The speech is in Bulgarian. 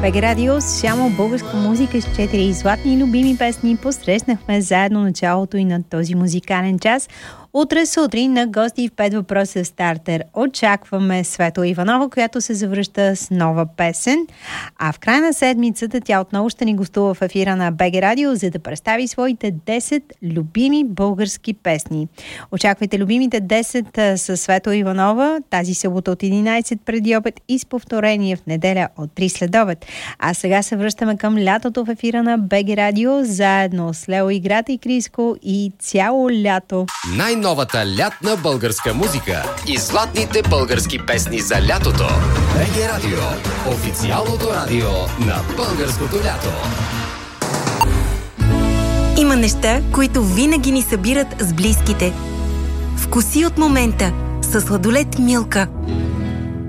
БГ Радио, само българска музика с 4 златни любими песни. Посрещнахме заедно началото и на този музикален час. Утре сутрин на гости в 5 въпроса стартер очакваме Светла Иванова, която се завръща с нова песен. А в края на седмицата тя отново ще ни гостува в ефира на БГ Радио, за да представи своите 10 любими български песни. Очаквайте любимите 10 със Светла Иванова тази събота от 11 преди обед и с повторение в неделя от 3 след обед. А сега се връщаме към лятото в ефира на БГ Радио, заедно с Лео Играта и Криско и цяло лято. Най-новата лятна българска музика и златните български песни за лятото. БГ Радио, официалното радио на българското лято. Има неща, които винаги ни събират с близките. Вкуси от момента със сладолед Милка.